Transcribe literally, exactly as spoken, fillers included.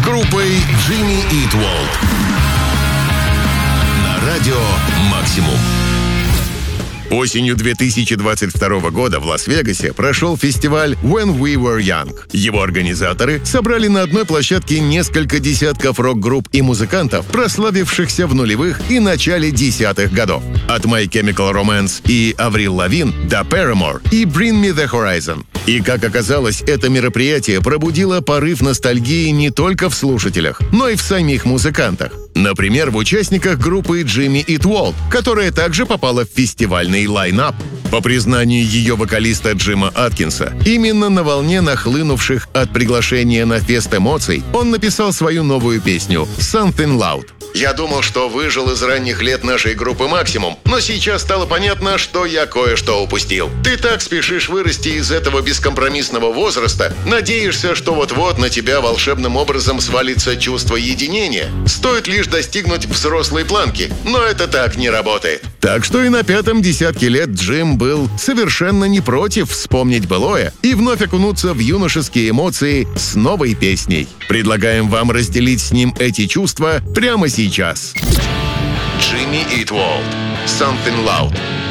с группой Jimmy Eat World на радио «Максимум». Осенью две тысячи двадцать второго года в Лас-Вегасе прошел фестиваль When We Were Young. Его организаторы собрали на одной площадке несколько десятков рок-групп и музыкантов, прославившихся в нулевых и начале десятых годов. От My Chemical Romance и Аврил Лавин до Paramore и Bring Me The Horizon. И, как оказалось, это мероприятие пробудило порыв ностальгии не только в слушателях, но и в самих музыкантах. Например, в участниках группы Jimmy Eat World, которая также попала в фестивальный лайн-ап. По признанию ее вокалиста Джима Аткинса, именно на волне нахлынувших от приглашения на фест эмоций он написал свою новую песню «Something Loud». «Я думал, что выжил из ранних лет нашей группы «Максимум», но сейчас стало понятно, что я кое-что упустил. Ты так спешишь вырасти из этого бескомпромиссного возраста, надеешься, что вот-вот на тебя волшебным образом свалится чувство единения. Стоит лишь достигнуть взрослой планки, но это так не работает». Так что и на пятом десятке лет Джим был совершенно не против вспомнить былое и вновь окунуться в юношеские эмоции с новой песней. Предлагаем вам разделить с ним эти чувства прямо сейчас. Jimmy Eat World. Something Loud.